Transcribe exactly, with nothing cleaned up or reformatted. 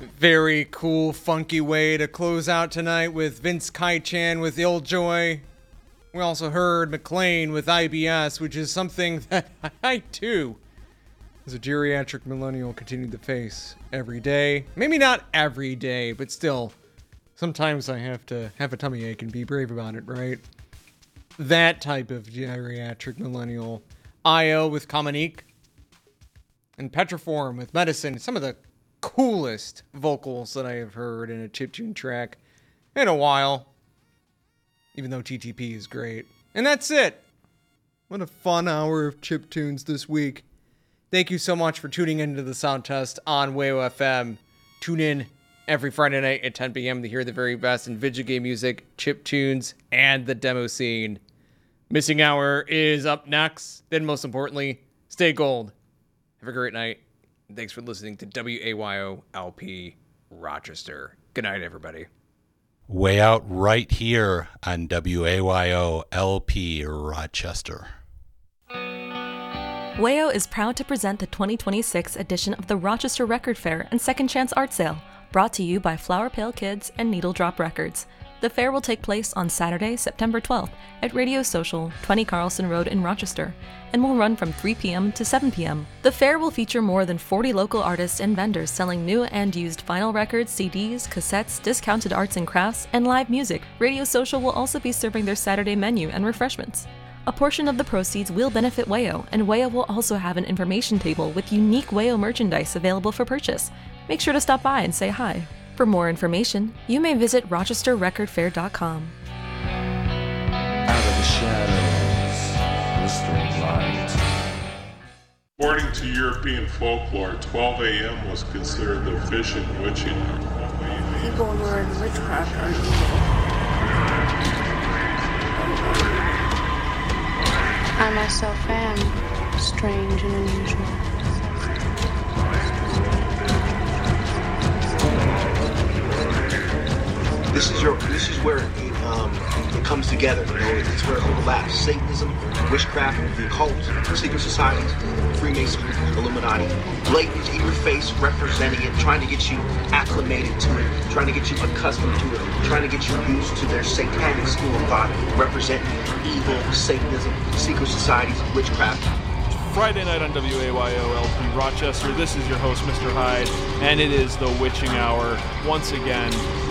Very cool, funky way to close out tonight with Vince Kaichan with Illjoy. We also heard McLean with I B S, which is something that I, too, as a geriatric millennial, continue to face every day. Maybe not every day, but still, sometimes I have to have a tummy ache and be brave about it, right? That type of geriatric millennial. I O with Communique. And Petriform with Medicine. Some of the coolest vocals that I have heard in a chiptune track in a while. Even though T T P is great. And that's it. What a fun hour of chiptunes this week. Thank you so much for tuning into the Sound Test on Wayo F M. Tune in every Friday night at ten p.m. to hear the very best in video game music, chiptunes, and the demo scene. Missing Hour is up next. Then most importantly, stay gold. Have a great night. And thanks for listening to W A Y O L P Rochester. Good night, everybody. Way out right here on W A Y O L P Rochester. Wayo is proud to present the twenty twenty-six edition of the Rochester Record Fair and Second Chance Art Sale, brought to you by Flower Pale Kids and Needle Drop Records. The fair will take place on Saturday, September twelfth at Radio Social, twenty Carlson Road in Rochester, and will run from three p.m. to seven p.m. The fair will feature more than forty local artists and vendors selling new and used vinyl records, C Ds, cassettes, discounted arts and crafts, and live music. Radio Social will also be serving their Saturday menu and refreshments. A portion of the proceeds will benefit Wayo, and Wayo will also have an information table with unique Wayo merchandise available for purchase. Make sure to stop by and say hi. For more information, you may visit rochester record fair dot com. Out of the shadows, blistering light. According to European folklore, twelve a.m. was considered the fish and witching hour. People who are in witchcraft are evil. I myself am strange and unusual. This is your. This is where it, um, it comes together. You know, it's where it overlaps. Satanism, witchcraft, the occult, secret societies, Freemasonry, Illuminati. Blatant in your face, representing it, trying to get you acclimated to it, trying to get you accustomed to it, trying to get you used to their satanic school of thought, representing evil, Satanism, secret societies, witchcraft. Friday night on W A Y O L P Rochester. This is your host, Mister Hyde, and it is the Witching Hour once again.